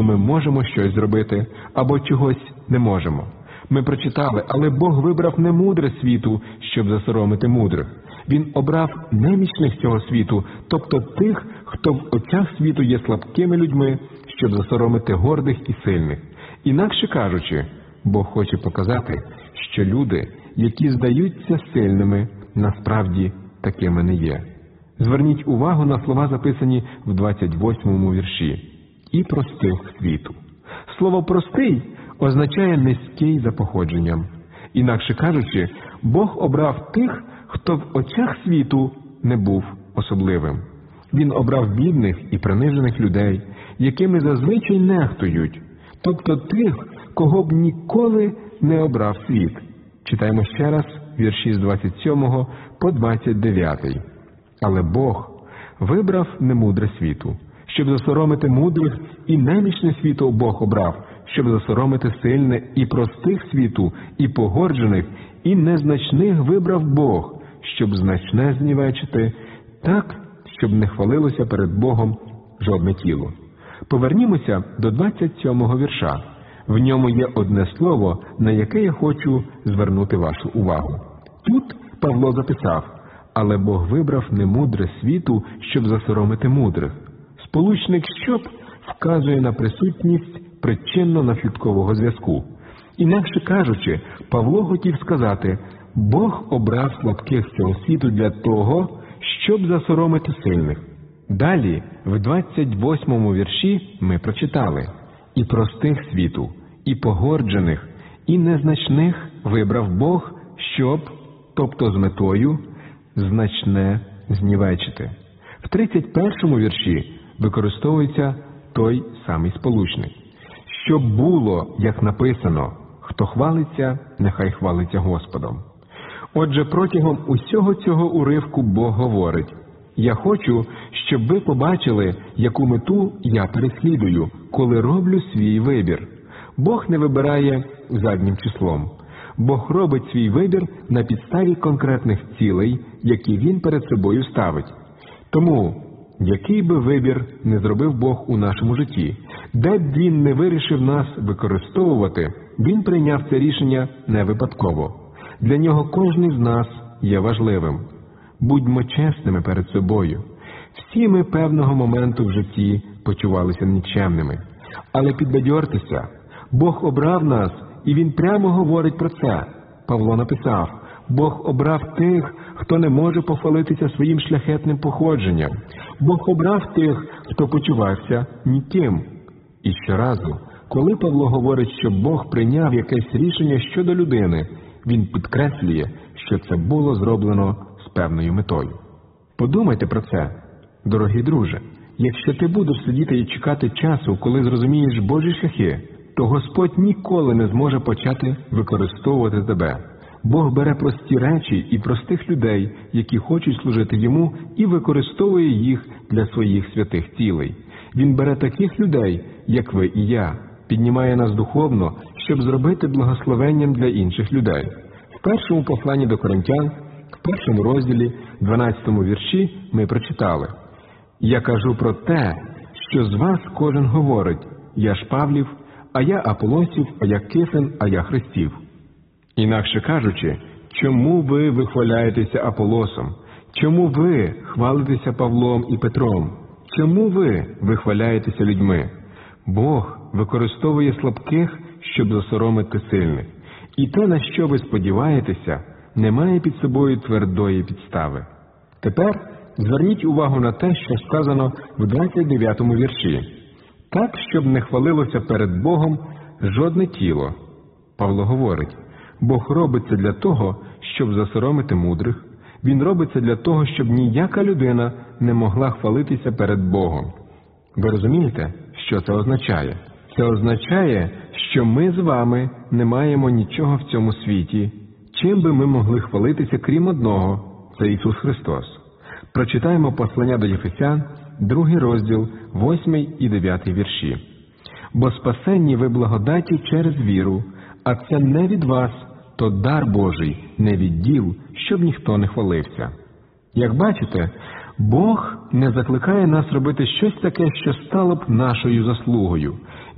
ми можемо щось зробити або чогось не можемо. Ми прочитали, але Бог вибрав немудре світу, щоб засоромити мудрих. Він обрав немічних цього світу, тобто тих, хто в очах світу є слабкими людьми, щоб засоромити гордих і сильних. Інакше кажучи, Бог хоче показати, що люди, які здаються сильними, насправді такими не є. Зверніть увагу на слова, записані в 28-му вірші. «І простих світу». Слово «простий» означає «низький за походженням». Інакше кажучи, Бог обрав тих, хто в очах світу не був особливим. Він обрав бідних і принижених людей, якими зазвичай нехтують, тобто тих, кого б ніколи не обрав світ. Читаємо ще раз вірші з 27 по 29. Але Бог вибрав немудре світу, щоб засоромити мудрих, і немічне світу Бог обрав, щоб засоромити сильне, і простих світу, і погорджених, і незначних вибрав Бог, щоб значне знівечити, так, щоб не хвалилося перед Богом жодне тіло. Повернімося до 27-го вірша. В ньому є одне слово, на яке я хочу звернути вашу увагу. Тут Павло записав: «Але Бог вибрав немудре світу, щоб засоромити мудрих». Сполучник «щоб» вказує на присутність причинно-наслідкового зв'язку. Інакше кажучи, Павло хотів сказати: Бог обрав слабких цього світу для того, щоб засоромити сильних. Далі, в 28-му вірші ми прочитали: «І простих світу, і погорджених, і незначних вибрав Бог, щоб, тобто з метою, значне знівечити». В 31-му вірші використовується той самий сполучник. «Щоб було, як написано, хто хвалиться, нехай хвалиться Господом». Отже, протягом усього цього уривку Бог говорить: «Я хочу, щоб ви побачили, яку мету я переслідую, коли роблю свій вибір». Бог не вибирає заднім числом. Бог робить свій вибір на підставі конкретних цілей, які Він перед собою ставить. Тому, який би вибір не зробив Бог у нашому житті, де б Він не вирішив нас використовувати, Він прийняв це рішення не випадково. Для Нього кожен з нас є важливим. Будьмо чесними перед собою. Всі ми певного моменту в житті почувалися нікчемними. Але підбадьортеся, Бог обрав нас, і Він прямо говорить про це. Павло написав: Бог обрав тих, хто не може похвалитися своїм шляхетним походженням. Бог обрав тих, хто почувався ніким. І щоразу, коли Павло говорить, що Бог прийняв якесь рішення щодо людини, він підкреслює, що це було зроблено з певною метою. Подумайте про це, дорогий друже. Якщо ти будеш сидіти і чекати часу, коли зрозумієш Божі шляхи, то Господь ніколи не зможе почати використовувати тебе. Бог бере прості речі і простих людей, які хочуть служити Йому, і використовує їх для своїх святих цілей. Він бере таких людей, як ви і я, піднімає нас духовно, щоб зробити благословенням для інших людей. В першому посланні до Коринтян, в першому розділі, 12-му вірші ми прочитали: «Я кажу про те, що з вас кожен говорить: я ж Павлів, а я Аполосів, а я Кифен, а я Христів». Інакше кажучи, чому ви вихваляєтеся Аполосом? Чому ви хвалитеся Павлом і Петром? Чому ви вихваляєтеся людьми? Бог використовує слабких, щоб засоромити сильних. І те, на що ви сподіваєтеся, не має під собою твердої підстави. Тепер зверніть увагу на те, що сказано в 29-му вірші. «Так, щоб не хвалилося перед Богом жодне тіло». Павло говорить: Бог робить це для того, щоб засоромити мудрих. Він робить це для того, щоб ніяка людина не могла хвалитися перед Богом. Ви розумієте, що це означає? Це означає, що ми з вами не маємо нічого в цьому світі, чим би ми могли хвалитися, крім одного – це Ісус Христос. Прочитаємо послання до Єфесян, 2 розділ, 8 і 9 вірші. «Бо спасенні ви благодаті через віру, а це не від вас, то дар Божий, не від діл, щоб ніхто не хвалився». Як бачите, Бог не закликає нас робити щось таке, що стало б нашою заслугою.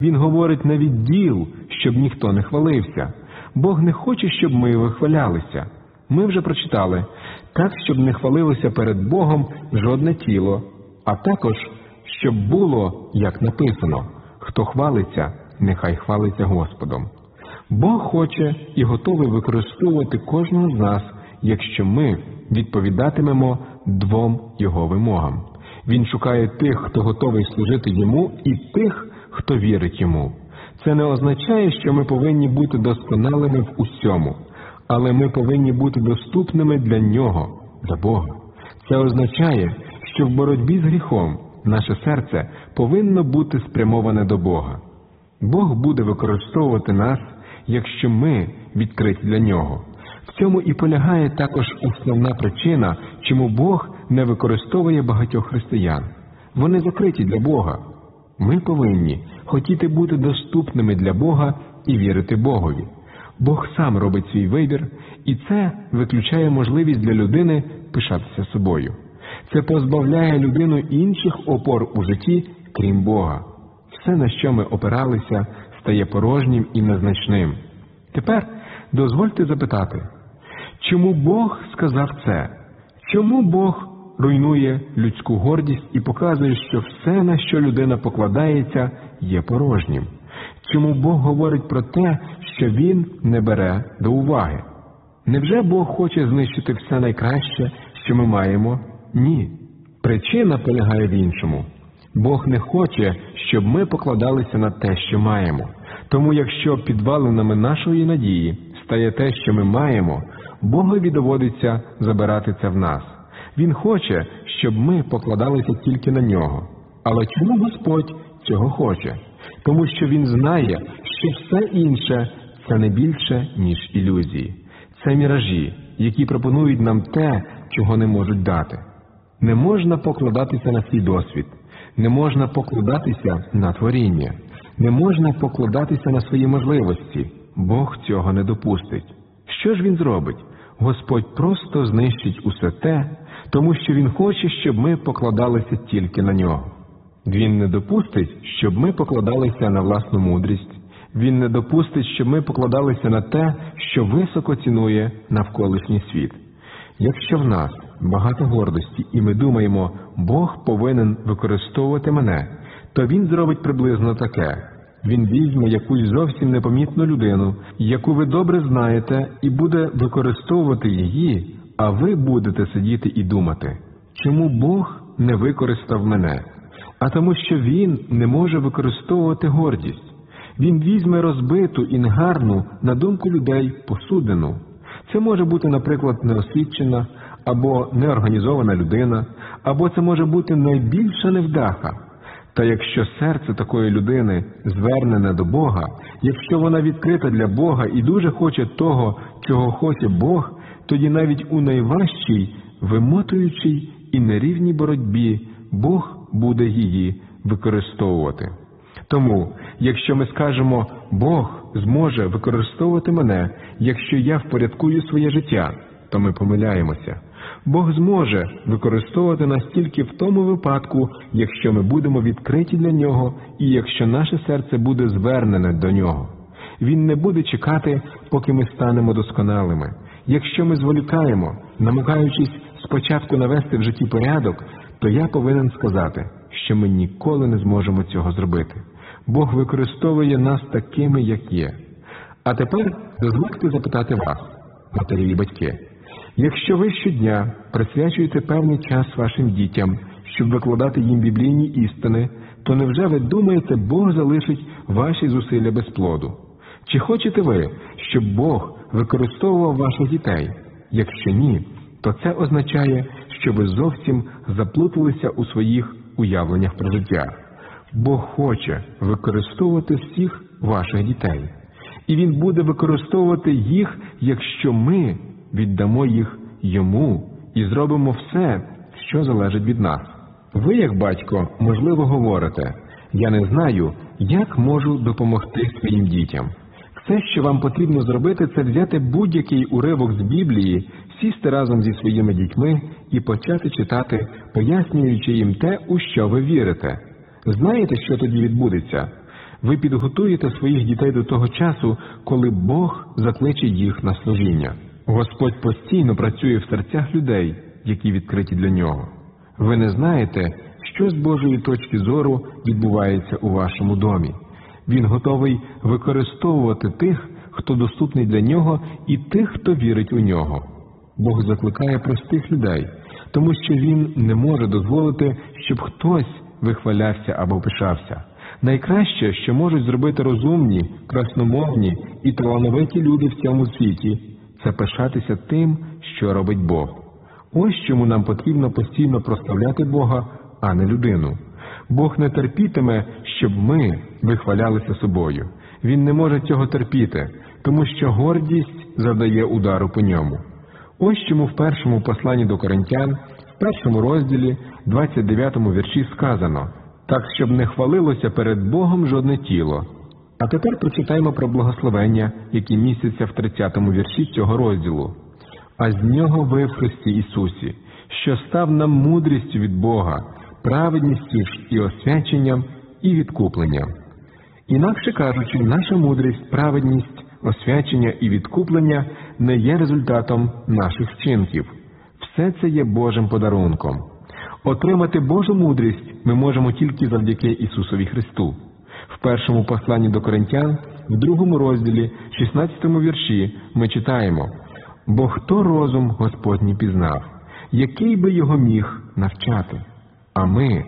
Він говорить не від діл, щоб ніхто не хвалився. Бог не хоче, щоб ми вихвалялися. Ми вже прочитали, так, щоб не хвалилося перед Богом жодне тіло, а також, щоб було, як написано, хто хвалиться, нехай хвалиться Господом. Бог хоче і готовий використовувати кожного з нас, якщо ми відповідатимемо двом Його вимогам. Він шукає тих, хто готовий служити Йому, і тих, хто вірить Йому. Це не означає, що ми повинні бути досконалими в усьому, але ми повинні бути доступними для Нього, для Бога. Це означає, що в боротьбі з гріхом наше серце повинно бути спрямоване до Бога. Бог буде використовувати нас, якщо ми відкриті для Нього. В цьому і полягає також основна причина, чому Бог не використовує багатьох християн. Вони закриті для Бога. Ми повинні хотіти бути доступними для Бога і вірити Богові. Бог сам робить свій вибір, і це виключає можливість для людини пишатися собою. Це позбавляє людину інших опор у житті, крім Бога. Все, на що ми опиралися, стає порожнім і незначним. Тепер дозвольте запитати, чому Бог сказав це? Чому Бог руйнує людську гордість і показує, що все, на що людина покладається, є порожнім? Чому Бог говорить про те, що Він не бере до уваги? Невже Бог хоче знищити все найкраще, що ми маємо? Ні. Причина полягає в іншому. Бог не хоче, щоб ми покладалися на те, що маємо. Тому якщо підвалинами нашої надії стає те, що ми маємо, Богові доводиться забирати це в нас. Він хоче, щоб ми покладалися тільки на Нього. Але чому Господь цього хоче? Тому що Він знає, що все інше – це не більше, ніж ілюзії. Це міражі, які пропонують нам те, чого не можуть дати. Не можна покладатися на свій досвід, не можна покладатися на творіння, не можна покладатися на свої можливості. Бог цього не допустить. Що ж Він зробить? Господь просто знищить усе те, тому що Він хоче, щоб ми покладалися тільки на Нього. Він не допустить, щоб ми покладалися на власну мудрість. Він не допустить, щоб ми покладалися на те, що високо цінує навколишній світ. Якщо в нас багато гордості і ми думаємо, Бог повинен використовувати мене, то Він зробить приблизно таке. Він візьме якусь зовсім непомітну людину, яку ви добре знаєте, і буде використовувати її, а ви будете сидіти і думати, чому Бог не використав мене? А тому, що Він не може використовувати гордість. Він візьме розбиту і негарну, на думку людей, посудину. Це може бути, наприклад, неосвічена або неорганізована людина, або це може бути найбільша невдаха. Та якщо серце такої людини звернене до Бога, якщо вона відкрита для Бога і дуже хоче того, чого хоче Бог, тоді навіть у найважчій, вимотуючій і нерівній боротьбі Бог буде її використовувати. Тому, якщо ми скажемо, Бог зможе використовувати мене, якщо я впорядкую своє життя, то ми помиляємося. Бог зможе використовувати нас тільки в тому випадку, якщо ми будемо відкриті для Нього і якщо наше серце буде звернене до Нього. Він не буде чекати, поки ми станемо досконалими. Якщо ми зволікаємо, намагаючись спочатку навести в житті порядок, то я повинен сказати, що ми ніколи не зможемо цього зробити. Бог використовує нас такими, як є. А тепер дозвольте запитати вас, матері і батьки. Якщо ви щодня присвячуєте певний час вашим дітям, щоб викладати їм біблійні істини, то невже ви думаєте, Бог залишить ваші зусилля без плоду? Чи хочете ви, щоб Бог використовував ваших дітей? Якщо ні, то це означає, що ви зовсім заплуталися у своїх уявленнях про життя. Бог хоче використовувати всіх ваших дітей. І Він буде використовувати їх, якщо ми віддамо їх Йому і зробимо все, що залежить від нас. Ви, як батько, можливо, говорите, я не знаю, як можу допомогти своїм дітям. Все, що вам потрібно зробити, це взяти будь-який уривок з Біблії, сісти разом зі своїми дітьми і почати читати, пояснюючи їм те, у що ви вірите. Знаєте, що тоді відбудеться? Ви підготуєте своїх дітей до того часу, коли Бог закличе їх на служіння. Господь постійно працює в серцях людей, які відкриті для Нього. Ви не знаєте, що з Божої точки зору відбувається у вашому домі. Він готовий використовувати тих, хто доступний для Нього, і тих, хто вірить у Нього. Бог закликає простих людей, тому що Він не може дозволити, щоб хтось вихвалявся або пишався. Найкраще, що можуть зробити розумні, красномовні і талановиті люди в цьому світі, це пишатися тим, що робить Бог. Ось чому нам потрібно постійно прославляти Бога, а не людину. Бог не терпітиме, щоб ми вихвалялися собою. Він не може цього терпіти, тому що гордість завдає удару по ньому. Ось чому в першому посланні до Коринтян, в першому розділі, 29 вірші сказано: «Так, щоб не хвалилося перед Богом жодне тіло». А тепер прочитаємо про благословення, які містяться в 30 вірші цього розділу. «А з нього ви в Христі Ісусі, що став нам мудрістю від Бога, праведністю ж і освяченням, і відкупленням». Інакше кажучи, наша мудрість, праведність, освячення і відкуплення не є результатом наших вчинків. Все це є Божим подарунком. Отримати Божу мудрість ми можемо тільки завдяки Ісусові Христу. В першому посланні до Коринтян, в 2 розділі, 16 вірші ми читаємо: «Бо хто розум Господній пізнав, який би його міг навчати? А ми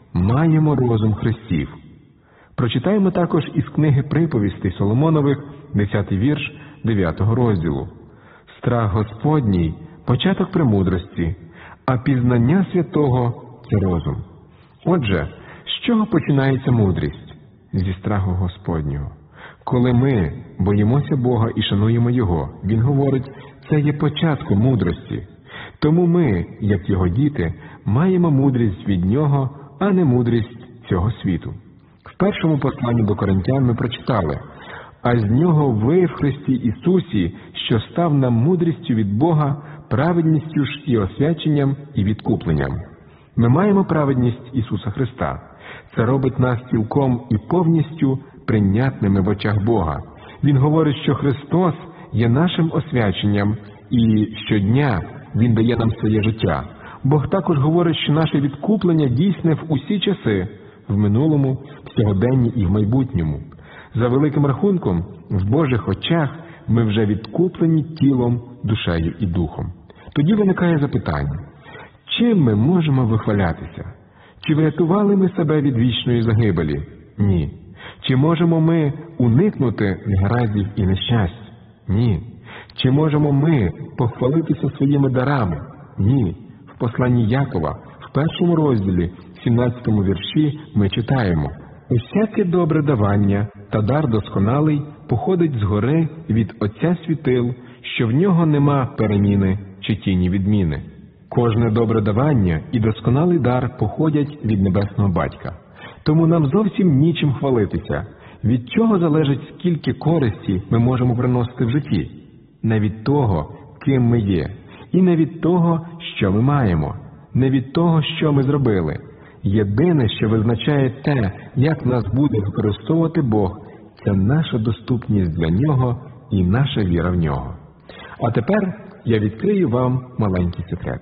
маємо розум Христів». Прочитаємо також із книги приповістей Соломонових, 10 вірш 9 розділу. «Страх Господній – початок премудрості, а пізнання святого – це розум». Отже, з чого починається мудрість? Зі страху Господнього. Коли ми боїмося Бога і шануємо Його, Він говорить, це є початком мудрості. Тому ми, як Його діти, маємо мудрість від Нього, а не мудрість цього світу. В першому посланні до Коринтян ми прочитали: «А з нього ви в Христі Ісусі, що став нам мудрістю від Бога, праведністю ж і освяченням, і відкупленням». Ми маємо праведність Ісуса Христа. Це робить нас цілком і повністю прийнятними в очах Бога. Він говорить, що Христос є нашим освяченням, і щодня Він дає нам своє життя. Бог також говорить, що наше відкуплення дійсне в усі часи, в минулому, в сьогоденні і в майбутньому. За великим рахунком, в Божих очах ми вже відкуплені тілом, душею і духом. Тоді виникає запитання: чим ми можемо вихвалятися? Чи врятували ми себе від вічної загибелі? Ні. Чи можемо ми уникнути негараздів і нещасть? Ні. Чи можемо ми похвалитися своїми дарами? Ні. В посланні Якова, в 1 розділі, 17 вірші ми читаємо: «Усяке добре давання та дар досконалий походить згори від Отця світил, що в нього нема переміни чи тіні відміни». Кожне добре давання і досконалий дар походять від Небесного Батька. Тому нам зовсім нічим хвалитися. Від чого залежить, скільки користі ми можемо приносити в житті? Не від того, ким ми є, і не від того, що ми маємо, не від того, що ми зробили. Єдине, що визначає те, як нас буде використовувати Бог, це наша доступність для Нього і наша віра в Нього. А тепер я відкрию вам маленький секрет.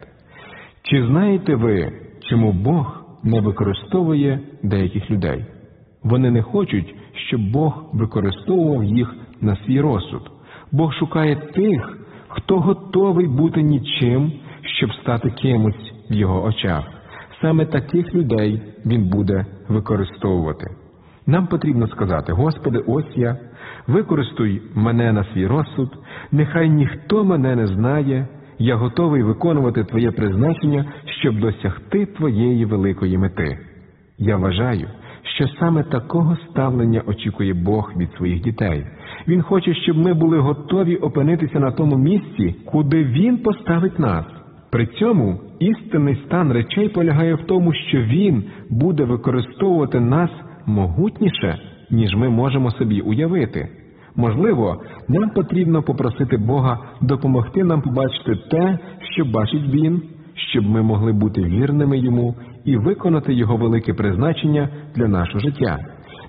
Чи знаєте ви, чому Бог не використовує деяких людей? Вони не хочуть, щоб Бог використовував їх на свій розсуд. Бог шукає тих, хто готовий бути нічим, щоб стати кимось в Його очах. Саме таких людей Він буде використовувати. Нам потрібно сказати: «Господи, ось я, використуй мене на свій розсуд, нехай ніхто мене не знає, я готовий виконувати Твоє призначення, щоб досягти Твоєї великої мети». Я вважаю, що саме такого ставлення очікує Бог від своїх дітей. Він хоче, щоб ми були готові опинитися на тому місці, куди Він поставить нас. При цьому істинний стан речей полягає в тому, що Він буде використовувати нас могутніше, ніж ми можемо собі уявити. Можливо, нам потрібно попросити Бога допомогти нам побачити те, що бачить Він, щоб ми могли бути вірними Йому і виконати Його велике призначення для нашого життя.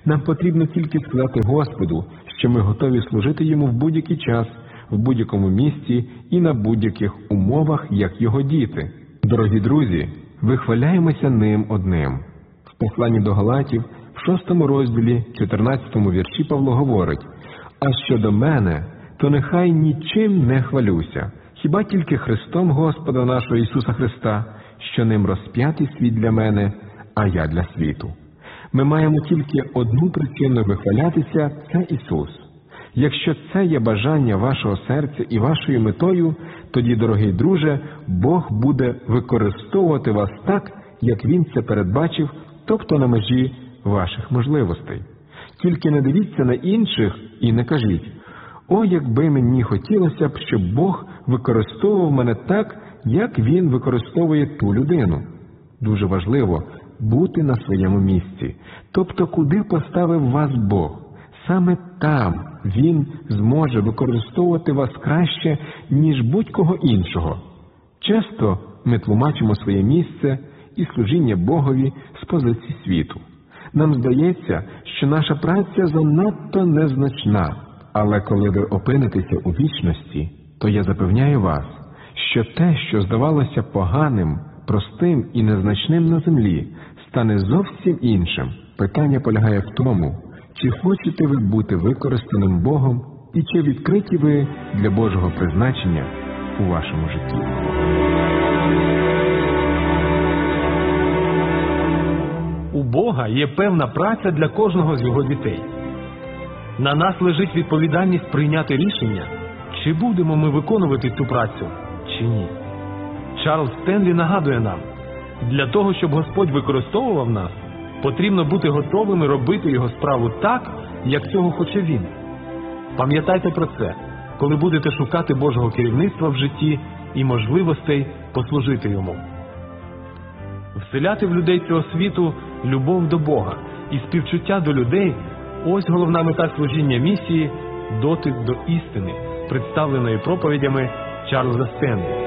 Нам потрібно тільки сказати Господу, що ми готові служити Йому в будь-який час, в будь-якому місці і на будь-яких умовах, як Його діти. Дорогі друзі, вихваляємося Ним одним. В посланні до Галатів, в 6 розділі, 14 вірші Павло говорить: «А щодо мене, то нехай нічим не хвалюся, хіба тільки Христом Господа нашого Ісуса Христа, що ним розп'ятий світ для мене, а я для світу». Ми маємо тільки одну причину вихвалятися – це Ісус. Якщо це є бажання вашого серця і вашою метою, тоді, дорогий друже, Бог буде використовувати вас так, як Він це передбачив, тобто на межі ваших можливостей. Тільки не дивіться на інших і не кажіть: «О, якби мені хотілося б, щоб Бог використовував мене так, як Він використовує ту людину». Дуже важливо бути на своєму місці, тобто куди поставив вас Бог. Саме там Він зможе використовувати вас краще, ніж будь-кого іншого. Часто ми тлумачимо своє місце і служіння Богові з позиції світу. Нам здається, що наша праця занадто незначна, але коли ви опинитеся у вічності, то я запевняю вас, що те, що здавалося поганим, простим і незначним на землі, стане зовсім іншим. Питання полягає в тому, чи хочете ви бути використаним Богом і чи відкриті ви для Божого призначення у вашому житті. У Бога є певна праця для кожного з Його дітей. На нас лежить відповідальність прийняти рішення, чи будемо ми виконувати цю працю, чи ні. Чарльз Стенлі нагадує нам, для того, щоб Господь використовував нас, потрібно бути готовими робити Його справу так, як цього хоче Він. Пам'ятайте про це, коли будете шукати Божого керівництва в житті і можливостей послужити Йому. Вселяти в людей цього світу любов до Бога і співчуття до людей – ось головна мета служіння місії «Дотик до істини», представленої проповідями Чарльза Стенлі.